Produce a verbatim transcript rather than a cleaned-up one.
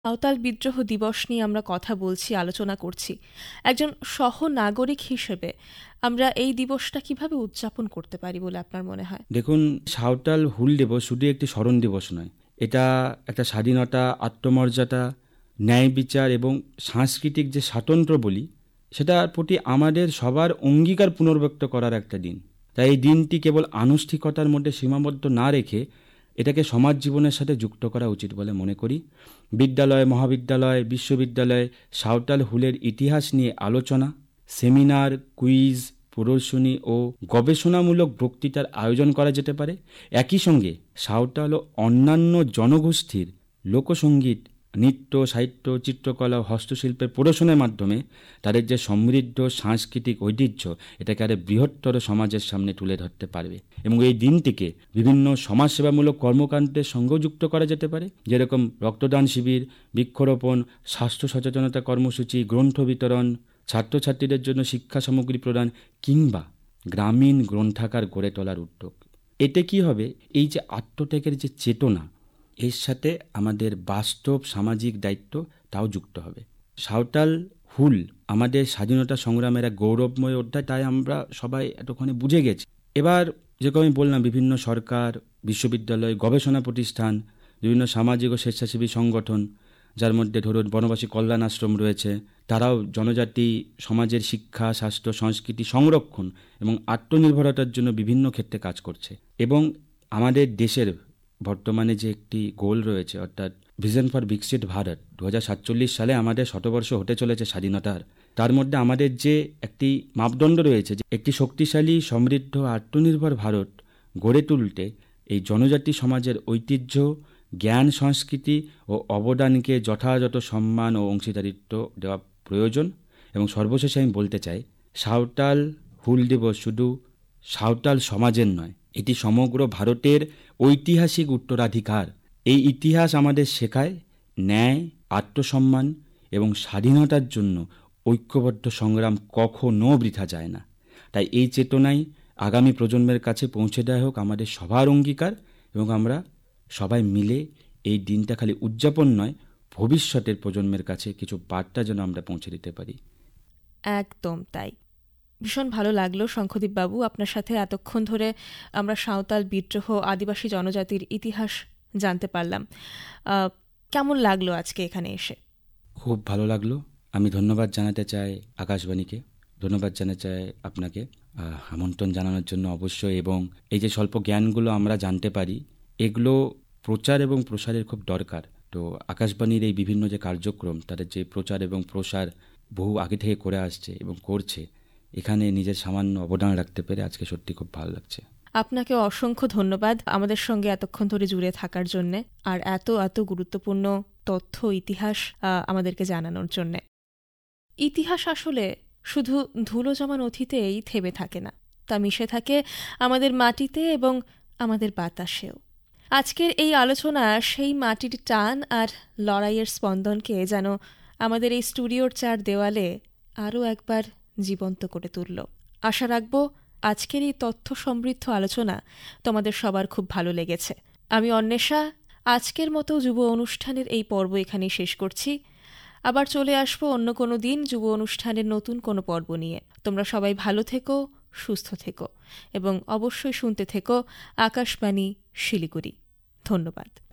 সাঁওতাল বিদ্রোহ দিবস নিয়ে আমরা কথা বলছি, আলোচনা করছি। একজন সহনাগরিক হিসেবে আমরা এই দিবসটা কিভাবে উদযাপন করতে পারি বলে আপনার মনে হয়? দেখুন, সাঁওতাল হুল দিবস শুধু একটি স্মরণ দিবস নয়, এটা একটা স্বাধীনতা, আত্মমর্যাদা, ন্যায় বিচার এবং সাংস্কৃতিক যে স্বাতন্ত্র্য বলি, সেটার প্রতি আমাদের সবার অঙ্গীকার পুনর্ব্যক্ত করার একটা দিন। তাই এই দিনটি কেবল আনুষ্ঠানিকতার মধ্যে সীমাবদ্ধ না রেখে এটাকে সমাজ জীবনের সাথে যুক্ত করা উচিত বলে মনে করি। বিদ্যালয়, মহাবিদ্যালয়, বিশ্ববিদ্যালয়ে সাঁওতাল হুলের ইতিহাস নিয়ে আলোচনা, সেমিনার, কুইজ, প্রদর্শনী ও গবেষণামূলক বক্তৃতার আয়োজন করা যেতে পারে। একই সঙ্গে সাঁওতাল ও অন্যান্য জনগোষ্ঠীর লোকসঙ্গীত, নৃত্য, সাহিত্য, চিত্রকলা ও হস্তশিল্পের প্রদর্শনের মাধ্যমে তাদের যে সমৃদ্ধ সাংস্কৃতিক ঐতিহ্য, এটাকে আরও বৃহত্তর সমাজের সামনে তুলে ধরতে পারবে। এবং এই দিনটিকে বিভিন্ন সমাজসেবামূলক কর্মকাণ্ডের সঙ্গেও যুক্ত করা যেতে পারে, যেরকম রক্তদান শিবির, বৃক্ষরোপণ, স্বাস্থ্য সচেতনতা কর্মসূচি, গ্রন্থ বিতরণ, ছাত্রছাত্রীদের জন্য শিক্ষা সামগ্রী প্রদান কিংবা গ্রামীণ গ্রন্থাগার গড়ে তোলার উদ্যোগ। এতে কি হবে, এই যে আত্মত্যাগের যে চেতনা, এর সাথে আমাদের বাস্তব সামাজিক দায়িত্ব তাও যুক্ত হবে। সাঁওতাল হুল আমাদের স্বাধীনতা সংগ্রামের এক গৌরবময় অধ্যায়, তাই আমরা সবাই এতক্ষণে বুঝে গেছি। এবার যেরকম আমি বললাম, বিভিন্ন সরকার, বিশ্ববিদ্যালয়, গবেষণা প্রতিষ্ঠান, বিভিন্ন সামাজিক ও স্বেচ্ছাসেবী সংগঠন, যার মধ্যে ধরুন বনবাসী কল্যাণ আশ্রম রয়েছে, তারাও জনজাতি সমাজের শিক্ষা, স্বাস্থ্য, সংস্কৃতি সংরক্ষণ এবং আত্মনির্ভরতার জন্য বিভিন্ন ক্ষেত্রে কাজ করছে। এবং আমাদের দেশের বর্তমানে যে একটি গোল রয়েছে, অর্থাৎ ভিশন ফর বিকশিত ভারত, দু হাজার সাতচল্লিশ সালে আমাদের শতবর্ষ হতে চলেছে স্বাধীনতার। তার মধ্যে আমাদের যে একটি মাপদণ্ড রয়েছে, যে একটি শক্তিশালী, সমৃদ্ধ, আত্মনির্ভর ভারত গড়ে তুলতে এই জনজাতি সমাজের ঐতিহ্য, জ্ঞান, সংস্কৃতি ও অবদানকে যথাযথ সম্মান ও অংশীদারিত্ব দেওয়া প্রয়োজন। এবং সর্বশেষে আমি বলতে চাই, সাঁওতাল হুল দিবস শুধু সাঁওতাল সমাজের নয়, এটি সমগ্র ভারতের ঐতিহাসিক উত্তরাধিকার। এই ইতিহাস আমাদের শেখায় ন্যায়, আত্মসম্মান এবং স্বাধীনতার জন্য ঐক্যবদ্ধ সংগ্রাম কখনো বৃথা যায় না। তাই এই চেতনাই আগামী প্রজন্মের কাছে পৌঁছে দেওয়া হোক আমাদের সবার অঙ্গীকার, এবং আমরা সবাই মিলে এই দিনটা খালি উদযাপন নয়, ভবিষ্যতের প্রজন্মের কাছে কিছু বার্তা যেন আমরা পৌঁছে দিতে পারি। একদম তাই। ভীষণ ভালো লাগলো শঙ্খদীপ বাবু, আপনার সাথে এতক্ষণ ধরে আমরা সাঁওতাল বিদ্রোহ, আদিবাসী জনজাতির ইতিহাস জানতে পারলাম। কেমন লাগলো আজকে এখানে এসে? খুব ভালো লাগলো। আমি ধন্যবাদ জানাতে চাই আকাশবাণীকে, ধন্যবাদ জানাতে চাই আপনাকে আমন্ত্রণ জানানোর জন্য অবশ্যই। এবং এই যে স্বল্প জ্ঞানগুলো আমরা জানতে পারি, এগুলো প্রচার এবং প্রসারের খুব দরকার। তো আকাশবাণীর এই বিভিন্ন যে কার্যক্রম, তাদের যে প্রচার এবং প্রসার বহু আগে থেকে করে আসছে এবং করছে, এখানে নিজের সামান্য অবদান রাখতে পেরে আজকে সত্যি খুব ভালো লাগছে। আপনাকে অসংখ্য ধন্যবাদ আমাদের সঙ্গে এতক্ষণ ধরে জুড়ে থাকার জন্যে, আর এত এত গুরুত্বপূর্ণ তথ্য, ইতিহাস আমাদেরকে জানানোর জন্যে। ইতিহাস আসলে শুধু ধুলো জমা নথিতেই থেমে থাকে না, তা মিশে থাকে আমাদের মাটিতে এবং আমাদের বাতাসেও। আজকের এই আলোচনা সেই মাটির টান আর লড়াইয়ের স্পন্দনকে যেন আমাদের এই স্টুডিওর চার দেওয়ালে আরও একবার জীবন্ত করে তুলল। আশা রাখব আজকের এই তথ্য সমৃদ্ধ আলোচনা তোমাদের সবার খুব ভালো লেগেছে। আমি অন্বেষা আজকের মতো যুব অনুষ্ঠানের এই পর্ব এখানেই শেষ করছি। আবার চলে আসবো অন্য কোনো দিন যুব অনুষ্ঠানের নতুন কোনো পর্ব নিয়ে। তোমরা সবাই ভালো থেকো, সুস্থ থেকো এবং অবশ্যই শুনতে থেকো আকাশবাণী শিলিগুড়ি। ধন্যবাদ।